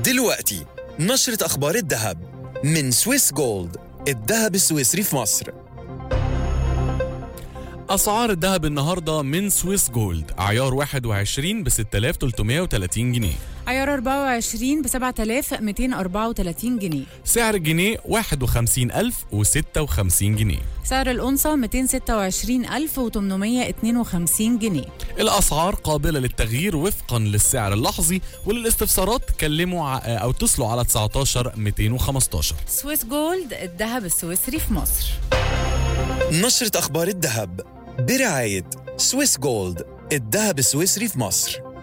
دلوقتي نشرة أخبار الذهب من سويس جولد، الذهب السويسري في مصر. أسعار الذهب النهاردة من سويس جولد: عيار 21 ب 6330 جنيه، عيار 24 ب 7234 جنيه، سعر الجنيه 51056 جنيه، سعر الأونصة 226852 جنيه. الأسعار قابلة للتغيير وفقا للسعر اللحظي، وللاستفسارات كلموا أو اتصلوا على 19 215. سويس جولد، الذهب السويسري في مصر. نشرة أخبار الذهب برعاية سويس جولد، الذهب السويسري في مصر.